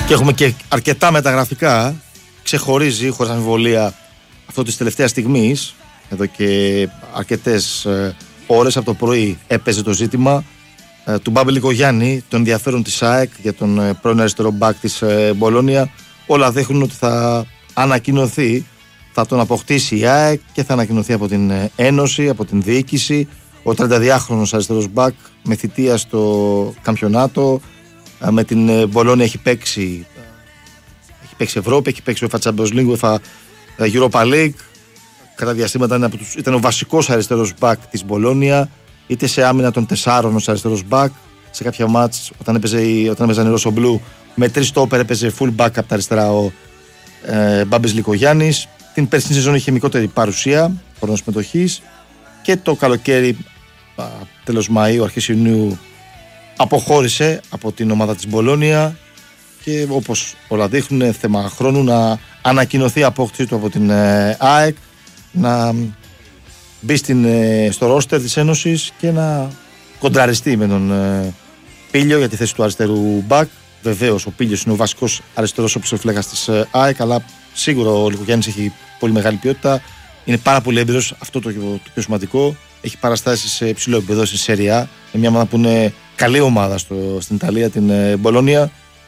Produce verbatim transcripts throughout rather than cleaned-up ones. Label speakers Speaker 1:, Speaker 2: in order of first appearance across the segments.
Speaker 1: Και έχουμε και αρκετά μεταγραφικά. Ξεχωρίζει χωρίς αμφιβολία αυτό της τελευταίας στιγμής. Εδώ και αρκετές ε, ώρες από το πρωί έπαιζε το ζήτημα ε, του Μπάμπη Λικογιάννη, το ενδιαφέρον της ΑΕΚ για τον ε, πρώην αριστερό μπακ της ε, Μπολόνια. Όλα δείχνουν ότι θα ανακοινωθεί, θα τον αποκτήσει η ΑΕΚ και θα ανακοινωθεί από την ε, Ένωση, από την διοίκηση. Ο τριανταδυάχρονος αριστερός μπακ με θητεία στο καμπιονάτο, ε, με την ε, Μπολόνια έχει παίξει, ε, έχει παίξει Ευρώπη, έχει παίξει UEFA Champions League, UEFA Europa League. Κατά διαστήματα ήταν, από τους, ήταν ο βασικός αριστερός μπακ της Μπολόνια, είτε σε άμυνα των τεσσάρων ως αριστερός μπακ. Σε κάποια μάτς, όταν, έπαιζε, όταν έπαιζαν οι Ρώσο Μπλου, με τρεις στόπερ έπαιζε full back από τα αριστερά ο ε, Μπάμπης Λικογιάννης. Την περσινή σεζόν είχε μικρότερη παρουσία, χρόνο συμμετοχής. Και το καλοκαίρι, τέλος Μαΐου, αρχές Ιουνίου, αποχώρησε από την ομάδα της Μπολόνια. Και όπως όλα δείχνουν, θέμα χρόνου να ανακοινωθεί η απόκτηση του από την ε, ΑΕΚ, να μπει στην, στο ρόστερ της Ένωσης και να κοντραριστεί με τον ε, Πίλιο για τη θέση του αριστερού μπακ. Βεβαίως ο Πίλιος είναι ο βασικός αριστερός οπισθοφύλακας της ε, ΑΕΚ, αλλά σίγουρα ο Λικογιάννης έχει πολύ μεγάλη ποιότητα. Είναι πάρα πολύ έμπειρος, αυτό το, το πιο σημαντικό. Έχει παραστάσει σε υψηλό επίπεδο στη Σέρια Α, με μια ομάδα που είναι καλή ομάδα στο, στην Ιταλία, την ε, Μπολόνια.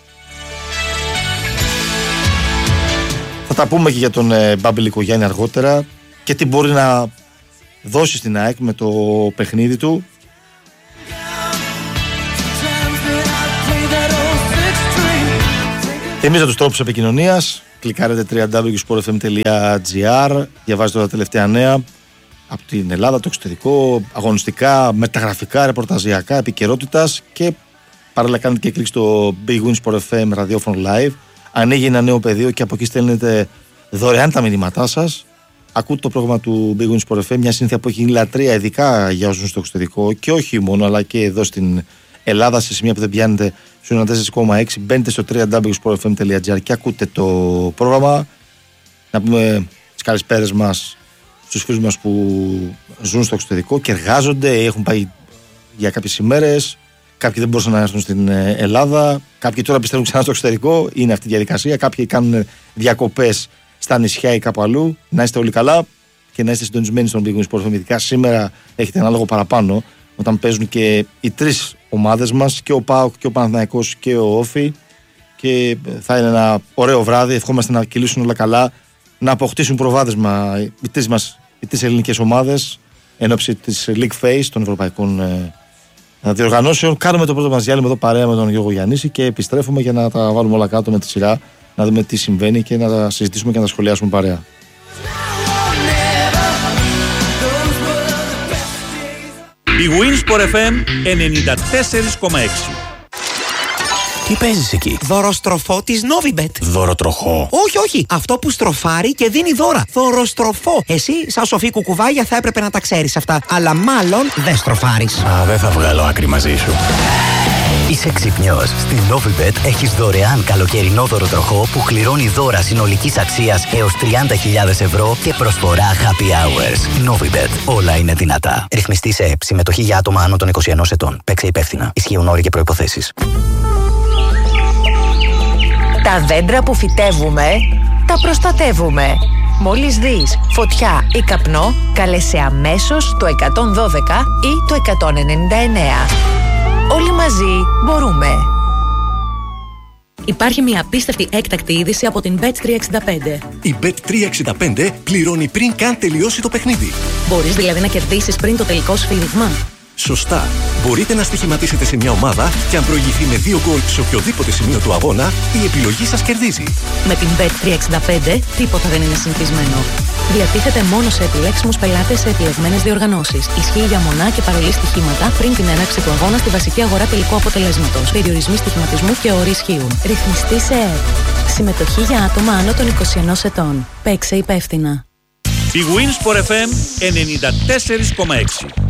Speaker 1: Θα τα πούμε και για τον ε, Μπάμπη Λικογιάννη αργότερα και τι μπορεί να δώσει στην ΑΕΚ με το παιχνίδι του. Θυμίζω τους τρόπους επικοινωνίας. Κλικάρετε double-u double-u double-u τελεία sport f m τελεία g r. Διαβάζετε τα τελευταία νέα από την Ελλάδα, το εξωτερικό, αγωνιστικά, μεταγραφικά, ρεπορταζιακά, επικαιρότητας και παράλληλα κάνετε και κλικ στο Big Win Sport εφ εμ ραδιόφωνο live. Ανοίγει ένα νέο πεδίο και από εκεί στέλνετε δωρεάν τα μηνύματά σας. Ακούτε το πρόγραμμα του Big Win Sport εφ εμ, μια συνήθεια που έχει γίνει λατρεία, ειδικά για όσους στο εξωτερικό και όχι μόνο, αλλά και εδώ στην Ελλάδα, σε σημεία που δεν πιάνετε στο ενενήντα τέσσερα κόμμα έξι. Μπαίνετε στο double-u double-u double-u τελεία sport f m τελεία g r και ακούτε το πρόγραμμα. Να πούμε τις καλησπέρες μας στους φίλους μας που ζουν στο εξωτερικό και εργάζονται ή έχουν πάει για κάποιες ημέρες. Κάποιοι δεν μπορούσαν να έρθουν στην Ελλάδα. Κάποιοι τώρα πιστεύουν ξανά στο εξωτερικό. Είναι αυτή η διαδικασία. Κάποιοι κάνουν διακοπές στα νησιά ή κάπου αλλού. Να είστε όλοι καλά και να είστε συντονισμένοι στον Big Win Sport εφ εμ. Ειδικά σήμερα έχετε ένα λόγο παραπάνω όταν παίζουν και οι τρεις ομάδες μας, και ο ΠΑΟΚ και ο Παναθηναϊκός και ο Όφι. Και θα είναι ένα ωραίο βράδυ. Ευχόμαστε να κυλήσουν όλα καλά, να αποκτήσουν προβάδισμα οι τρεις μας, οι τρεις ελληνικές ομάδες εν ώψη της League Phase των ευρωπαϊκών διοργανώσεων. Κάνουμε το πρώτο μας διάλειμμα εδώ παρέα με τον Γιώργο Γιαννίση και επιστρέφουμε για να τα βάλουμε όλα κάτω με τη σειρά, να δούμε τι συμβαίνει και να τα συζητήσουμε και να τα σχολιάσουμε παρέα.
Speaker 2: Η Winsport εφ εμ ενενήντα τέσσερα κόμμα έξι.
Speaker 3: Τι παίζεις εκεί?
Speaker 4: Δωροστροφό της Novibet.
Speaker 3: Δωροτροχό?
Speaker 4: Όχι, όχι. Αυτό που στροφάρει και δίνει δώρα. Δωροστροφό. Εσύ, σαν σοφή κουκουβάγια, θα έπρεπε να τα ξέρεις αυτά. Αλλά μάλλον δεν στροφάρεις.
Speaker 3: Α, δεν θα βγάλω άκρη μαζί σου. Είσαι ξυπνιός. Στην Novibet έχεις δωρεάν καλοκαιρινό δωροτροχό που κληρώνει δώρα συνολικής αξίας έως τριάντα χιλιάδες ευρώ και προσφορά happy hours. Novibet. Όλα είναι δυνατά. Ρυθμιστή σε ΕΠ. Συμμετοχή για άτομα άνω των είκοσι ενός ετών. Παίξε υπεύθυνα. Ισχύουν όροι και προϋποθέσεις.
Speaker 5: Τα δέντρα που φυτεύουμε, τα προστατεύουμε. Μόλις δεις φωτιά ή καπνό, καλέσαι αμέσως το εκατόν δώδεκα ή το εκατόν ενενήντα εννέα. Όλοι μαζί μπορούμε.
Speaker 6: Υπάρχει μια απίστευτη έκτακτη είδηση από την μπετ τριακόσια εξήντα πέντε.
Speaker 7: Η μπετ τριακόσια εξήντα πέντε πληρώνει πριν καν τελειώσει το παιχνίδι.
Speaker 6: Μπορείς δηλαδή να κερδίσεις πριν το τελικό σφύριγμα.
Speaker 7: Σωστά. Μπορείτε να στοιχηματίσετε σε μια ομάδα και αν προηγηθεί με δύο γκολ σε οποιοδήποτε σημείο του αγώνα, η επιλογή σας κερδίζει.
Speaker 6: Με την μπετ τριακόσια εξήντα πέντε τίποτα δεν είναι συνηθισμένο. Διατίθεται μόνο σε επιλέξιμους πελάτες σε επιλεγμένες διοργανώσεις. Ισχύει για μονά και παρολί στοιχήματα πριν την έναρξη του αγώνα στη βασική αγορά τελικού αποτελέσματος. Περιορισμοί στοιχηματισμού και όροι ισχύουν. Ρυθμιστή σε ΕΕΠ. Συμμετοχή για άτομα άνω των είκοσι ενός ετών. Παίξε υπεύθυνα.
Speaker 2: Η Winsport εφ εμ ενενήντα τέσσερα κόμμα έξι.